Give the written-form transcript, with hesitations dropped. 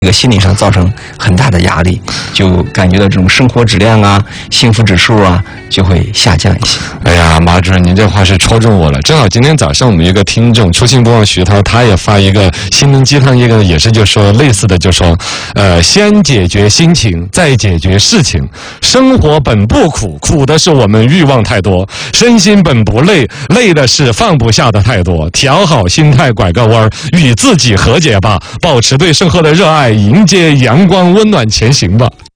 这个心理上造成很大的压力，就感觉到这种生活质量啊、幸福指数啊就会下降一些。 哎呀，马主任，您这话是戳中我了。正好今天早上我们一个听众初心不忘徐涛，他也发一个心灵鸡汤，一个也是就说类似的，就说，先解决心情，再解决事情。生活本不苦，苦的是我们欲望太多；身心本不累，累的是放不下的太多。调好心态，拐个弯儿，与自己和解吧，保持对生活的热爱，迎接阳光温暖前行吧。